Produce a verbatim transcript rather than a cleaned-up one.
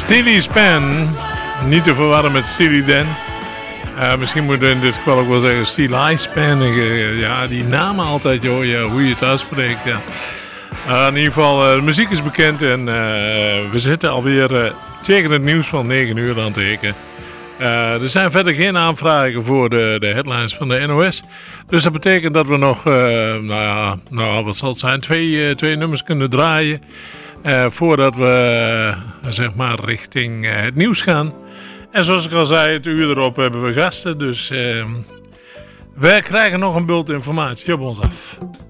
Steely Span, niet te verwarren met Steely Dan. Uh, misschien moet je in dit geval ook wel zeggen Steely Span. Uh, ja, die namen altijd, joh, ja, hoe je het uitspreekt. Ja. Uh, in ieder geval, uh, de muziek is bekend en uh, we zitten alweer uh, tegen het nieuws van negen uur aan te hikken. Uh, er zijn verder geen aanvragen voor de, de headlines van de N O S. Dus dat betekent dat we nog, uh, nou ja, nou, wat zal het zijn, twee, uh, twee nummers kunnen draaien. Uh, voordat we, uh, zeg maar, richting uh, het nieuws gaan. En zoals ik al zei, het uur erop hebben we gasten. Dus uh, wij krijgen nog een bult informatie op ons af.